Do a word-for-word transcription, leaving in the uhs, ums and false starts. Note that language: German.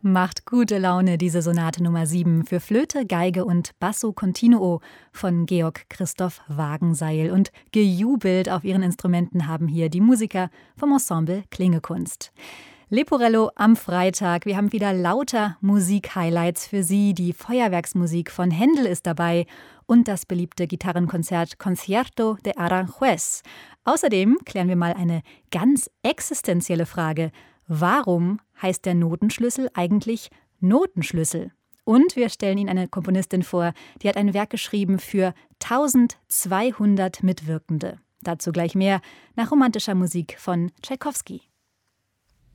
Macht gute Laune, diese Sonate Nummer sieben für Flöte, Geige und Basso Continuo von Georg Christoph Wagenseil. Und gejubelt auf ihren Instrumenten haben hier die Musiker vom Ensemble Klingekunst. Leporello am Freitag. Wir haben wieder lauter Musik-Highlights für Sie. Die Feuerwerksmusik von Händel ist dabei und das beliebte Gitarrenkonzert Concierto de Aranjuez. Außerdem klären wir mal eine ganz existenzielle Frage. Warum heißt der Notenschlüssel eigentlich Notenschlüssel? Und wir stellen Ihnen eine Komponistin vor, die hat ein Werk geschrieben für eintausendzweihundert Mitwirkende. Dazu gleich mehr nach romantischer Musik von Tschaikowski.